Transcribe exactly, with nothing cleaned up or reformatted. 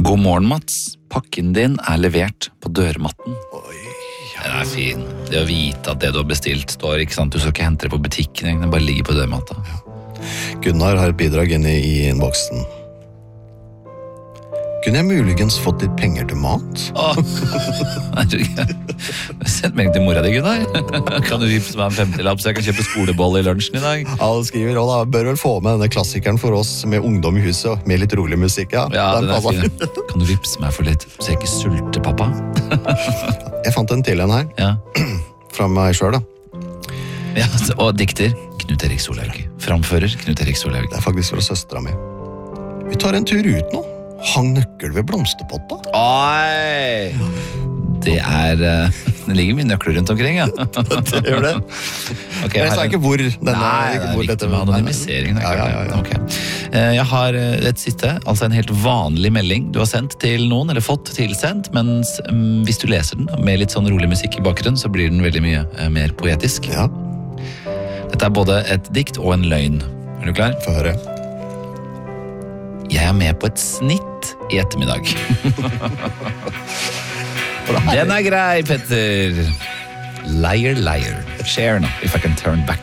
God morgen, Mats. Pakken din er levert på dørmatten. Oi, ja. Den er fin. Det å vite at det du har bestilt står, ikke sant? Du skal ikke hente det på butikken, den bare ligger på dørmatta. Ja. Gunnar har et bidrag inne i innboksen. Kunne jeg muligens fått litt penger til mat? Åh, nei, du send meg til mora di, Gunnar. Kan du vippse meg en femtilapp så jeg kan kjøpe skoleboll i lunsjen i dag? Alle skriver, og da bør vel få med denne klassikeren for oss med ungdom i huset, med litt rolig musikk, ja. Ja, den er fin. Kan du vippse meg for litt, så jeg ikke sulter, pappa? Jeg fant en til en her. Ja. Fra meg selv, da. Ja, og dikter Knut Erik Solhaug. Framfører Knut Erik Solhaug. Det er faktisk fra søstera mi. Vi tar en tur ut nå. Hang nøkkel ved blomsterpotta. Oi! Det er... Uh, det ligger mye nøkler rundt omkring, ja. Det gjør det. Okay, jeg sa ikke hvor denne... Nei, det er hvor viktig dette, med anonymisering. Ja, ja, ja, ja. Okay. Uh, jeg har et siste, altså en helt vanlig melding du har sendt til noen, eller fått tilsendt, men um, hvis du leser den med litt sånn rolig musikk i bakgrunnen, så blir den veldig mye uh, mer poetisk. Ja. Dette er både et dikt og en løgn. Er du klar? Få høre. Jeg er med på et snitt i ettermiddag. Den er grei, Petter. Liar, liar. Share now, if I can turn back